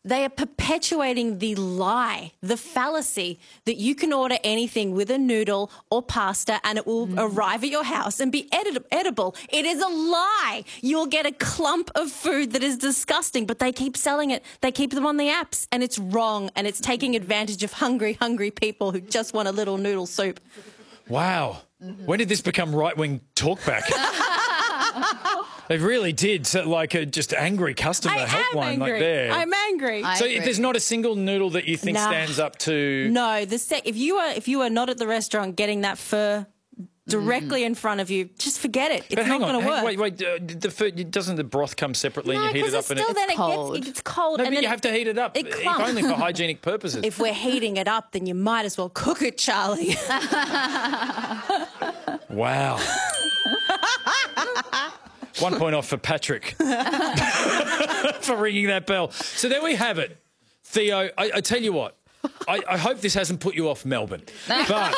They are perpetuating the lie, the fallacy that you can order anything with a noodle or pasta and it will arrive at your house and be edible. It is a lie. You'll get a clump of food that is disgusting, but they keep selling it. They keep them on the apps, and it's wrong, and it's taking advantage of hungry, hungry people who just want a little noodle soup. Wow. When did this become right-wing talkback? They really did. So, like just angry customer helpline like there. I'm angry. So there's not a single noodle that you think stands up to... No. If you are not at the restaurant getting that pho directly in front of you, just forget it. It's not going to work. Wait. The food, doesn't the broth come separately and you heat it up? It gets cold. No, and but then you have to heat it up, if only for hygienic purposes. If we're heating it up, then you might as well cook it, Charlie. Wow. 1 point off for Patrick for ringing that bell. So there we have it. Theo, I tell you what, I hope this hasn't put you off Melbourne. But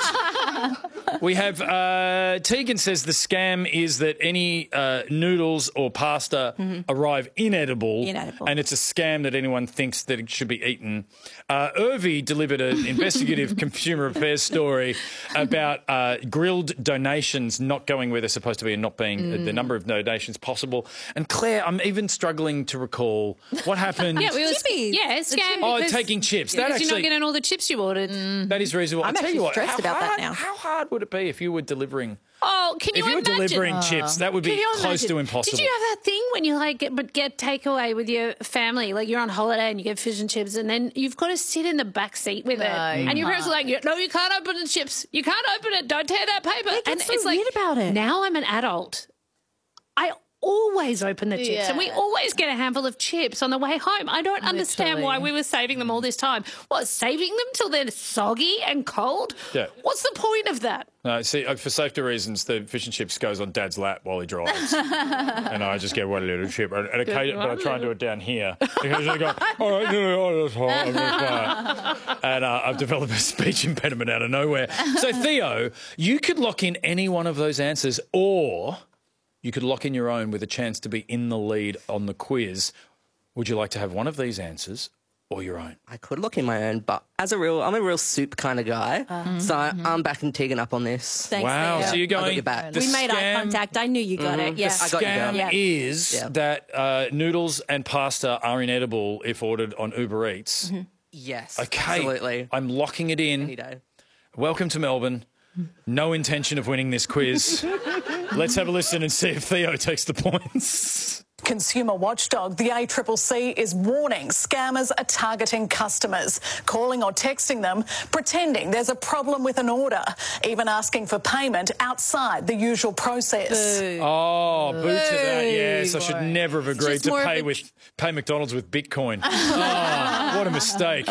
we have Tegan says the scam is that any noodles or pasta arrive inedible, and it's a scam that anyone thinks that it should be eaten. Irvi delivered an investigative consumer affairs story about grilled donations not going where they're supposed to be and not being the number of donations possible. And Claire, I'm even struggling to recall what happened. Scam. Oh, taking chips. Because you're not getting all the chips you ordered. That is reasonable. I'm actually stressed about that now. How hard would it be if you were delivering? Oh, can you imagine? If you were delivering chips, that would be close to impossible. Did you have that thing when you get takeaway with your family? Like you're on holiday and you get fish and chips, and then you've got to sit in the back seat with it, and your parents are like, "No, you can't open the chips. You can't open it. Don't tear that paper." And it's weird about it. Now I'm an adult. I always open the chips and we always get a handful of chips on the way home. I don't understand why we were saving them all this time. What, saving them till they're soggy and cold? Yeah. What's the point of that? No, see, for safety reasons, the fish and chips goes on Dad's lap while he drives. And I just get one little chip. But I try and do it down here. Because I go, all right, that's hot. And I've developed a speech impediment out of nowhere. So, Theo, you could lock in any one of those answers, or you could lock in your own with a chance to be in the lead on the quiz. Would you like to have one of these answers or your own? I could lock in my own, but I'm a real soup kind of guy, so I'm backing Tegan up on this. Thanks, wow, Theo. so you're going... I got your back. We made eye contact. I knew you got it. Yeah. The scam is that noodles and pasta are inedible if ordered on Uber Eats. Yes, okay, absolutely. I'm locking it in. Any day. Welcome to Melbourne. No intention of winning this quiz. Let's have a listen and see if Theo takes the points. Consumer watchdog, the ACCC, is warning scammers are targeting customers, calling or texting them, pretending there's a problem with an order, even asking for payment outside the usual process. Boo. Oh, boo to that, yes. I should never have agreed to pay McDonald's with Bitcoin. Oh, what a mistake.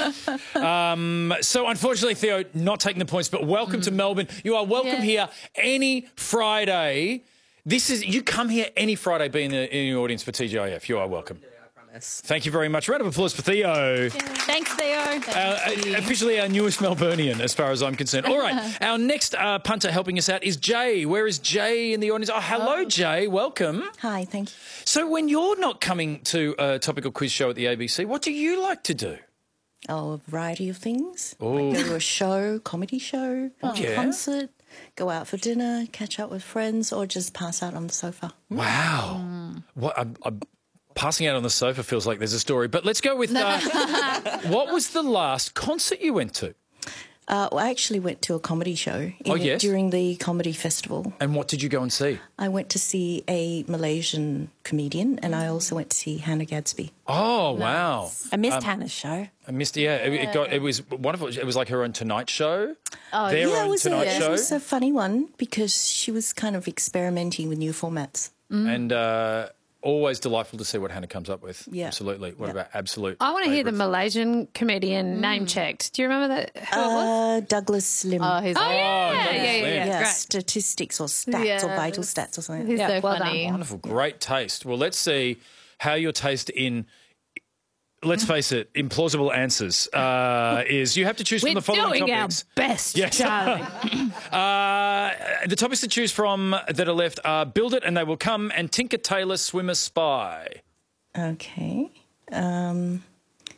So, unfortunately, Theo, not taking the points, but welcome to Melbourne. You are welcome here any Friday. You come here any Friday, be in the audience for TGIF. You are welcome. I promise. Thank you very much. Round of applause for Theo. Thanks, Theo. Officially our newest Melburnian, as far as I'm concerned. All right, our next punter helping us out is Jay. Where is Jay in the audience? Oh, hello, Jay. Welcome. Hi, thank you. So when you're not coming to a topical quiz show at the ABC, what do you like to do? Oh, a variety of things. Ooh. Like go to a show, comedy show, concert, go out for dinner, catch up with friends, or just pass out on the sofa. Wow. What I'm passing out on the sofa feels like there's a story. But let's go with what was the last concert you went to? Well, I actually went to a comedy show during the comedy festival. And what did you go and see? I went to see a Malaysian comedian, and I also went to see Hannah Gadsby. Oh, wow. I missed Hannah's show. I missed, it was wonderful. It was like her own Tonight Show. Oh, Their own Tonight Show. It was a funny one because she was kind of experimenting with new formats. And always delightful to see what Hannah comes up with. Yeah. Absolutely. What about absolute I want to hear the favourites? Malaysian comedian name checked. Do you remember that? Who it was? Douglas Slim. Yeah. Great. Statistics or stats or vital stats or something. He's so well funny. Wonderful. Great taste. Well, let's see how your taste in... Let's face it, implausible answers is you have to choose from the following topics. We're doing our best, Charlie. The topics to choose from that are left are Build It and They Will Come and Tinker Tailor Swimmer Spy. Okay.